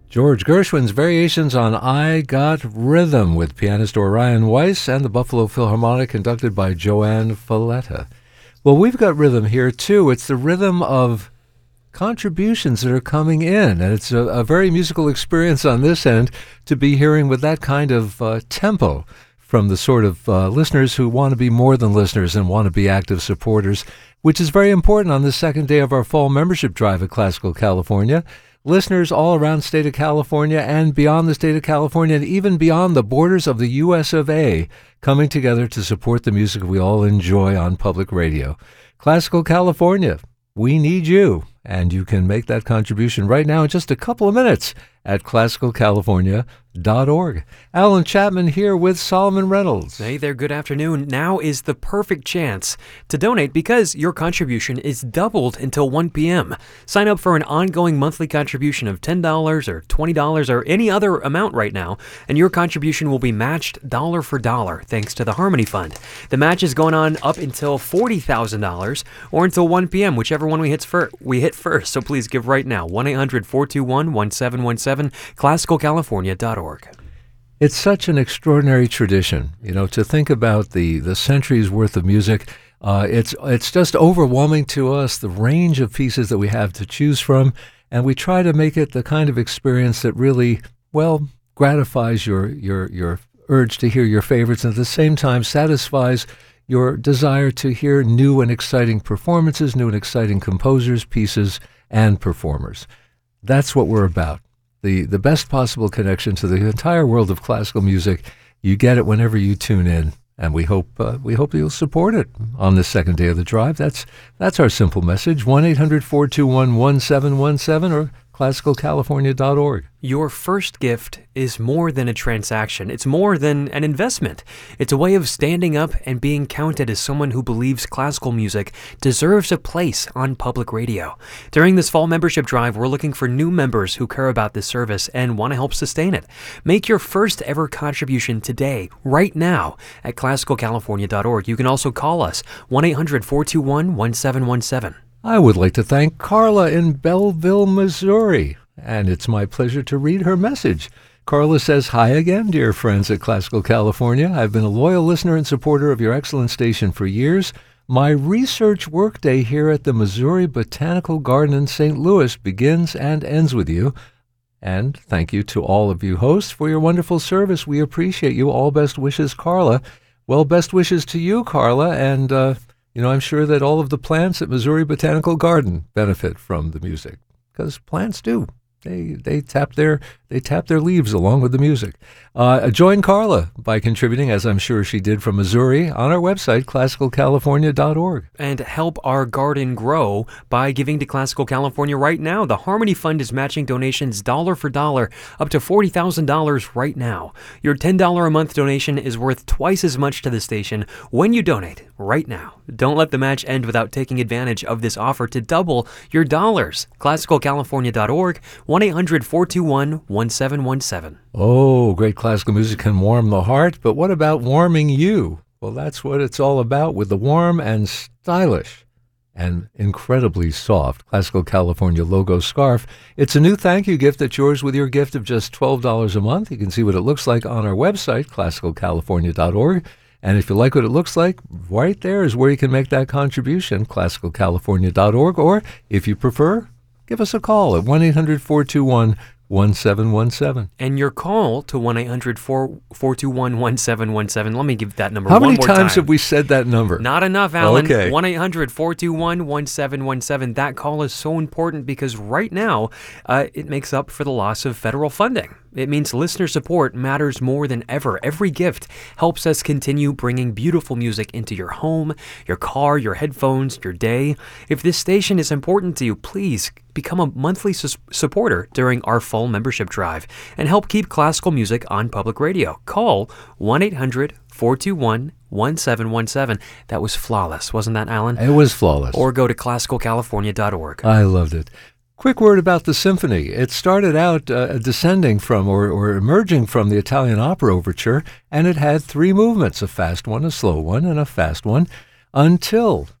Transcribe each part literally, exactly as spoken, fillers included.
George Gershwin's Variations on I Got Rhythm with pianist Orion Weiss and the Buffalo Philharmonic conducted by Joanne Falletta. Well, we've got rhythm here, too. It's the rhythm of contributions that are coming in, and it's a, a very musical experience on this end to be hearing with that kind of uh, tempo from the sort of uh, listeners who want to be more than listeners and want to be active supporters, which is very important on the second day of our fall membership drive at Classical California. Listeners all around the state of California and beyond the state of California and even beyond the borders of the U S of A coming together to support the music we all enjoy on public radio. Classical California, we need you, and you can make that contribution right now in just a couple of minutes at classical california dot org. Alan Chapman here with Solomon Reynolds. Hey there, good afternoon. Now is the perfect chance to donate because your contribution is doubled until one p.m. Sign up for an ongoing monthly contribution of ten dollars or twenty dollars or any other amount right now, and your contribution will be matched dollar for dollar thanks to the Harmony Fund. The match is going on up until forty thousand dollars or until one p.m., whichever one we hit, fir- we hit first. So please give right now, one eight hundred four two one one seven one seven, classical california dot org. It's such an extraordinary tradition, you know, to think about the, the centuries worth of music. Uh, it's it's just overwhelming to us, the range of pieces that we have to choose from, and we try to make it the kind of experience that really, well, gratifies your your your urge to hear your favorites and at the same time satisfies your desire to hear new and exciting performances, new and exciting composers, pieces, and performers. That's what we're about. The the best possible connection to the entire world of classical music. You get it whenever you tune in, and we hope uh, we hope you'll support it on this second day of the drive. That's that's our simple message. one eight hundred four two one one seven one seven or classical california dot org. Your first gift is more than a transaction. It's more than an investment. It's a way of standing up and being counted as someone who believes classical music deserves a place on public radio. During this fall membership drive, we're looking for new members who care about this service and want to help sustain it. Make your first ever contribution today, right now, at classical california dot org. You can also call us, one eight hundred four two one one seven one seven. I would like to thank Carla in Belleville, Missouri, and it's my pleasure to read her message. Carla says, "Hi again, dear friends at Classical California. I've been a loyal listener and supporter of your excellent station for years. My research workday here at the Missouri Botanical Garden in Saint Louis begins and ends with you. And thank you to all of you hosts for your wonderful service. We appreciate you. All best wishes, Carla." Well, best wishes to you, Carla, and uh, you know, I'm sure that all of the plants at Missouri Botanical Garden benefit from the music, because plants do. They they tap their they tap their leaves along with the music. Uh, join Carla by contributing, as I'm sure she did from Missouri, on our website, classical california dot org. And help our garden grow by giving to Classical California right now. The Harmony Fund is matching donations dollar for dollar up to forty thousand dollars right now. Your ten dollars a month donation is worth twice as much to the station when you donate right now. Don't let the match end without taking advantage of this offer to double your dollars. classical california dot org, one eight hundred four two one one seven one seven. Oh, great classical music can warm the heart, but what about warming you? Well, that's what it's all about with the warm and stylish and incredibly soft Classical California logo scarf. It's a new thank you gift that's yours with your gift of just twelve dollars a month. You can see what it looks like on our website, classical california dot org. And if you like what it looks like, right there is where you can make that contribution, classical california dot org. Or if you prefer, give us a call at one eight hundred four two one one seven one seven. And your call to one eight hundred four two one one seven one seven, let me give that number How one many more times time. have we said that number? Not enough, Alan. Okay. one eight hundred four two one one seven one seven. That call is so important because right now uh, it makes up for the loss of federal funding. It means listener support matters more than ever. Every gift helps us continue bringing beautiful music into your home, your car, your headphones, your day. If this station is important to you, please become a monthly su- supporter during our fall membership drive and help keep classical music on public radio. Call one eight hundred four two one one seven one seven. That was flawless, wasn't that, Alan? It was flawless. Or go to classical california dot org. I loved it. Quick word about the symphony. It started out uh, descending from or, or emerging from the Italian opera overture, and it had three movements, a fast one, a slow one, and a fast one, until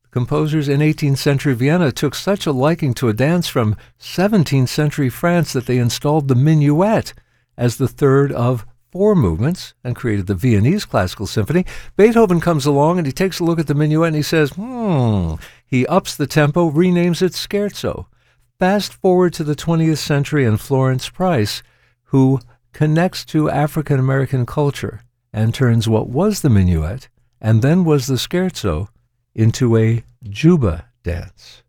Composers in eighteenth century Vienna took such a liking to a dance from seventeenth century France that they installed the minuet as the third of four movements and created the Viennese Classical Symphony. Beethoven comes along and he takes a look at the minuet and he says, hmm, he ups the tempo, renames it Scherzo. Fast forward to the twentieth century and Florence Price, who connects to African American culture and turns what was the minuet and then was the Scherzo into a Juba dance.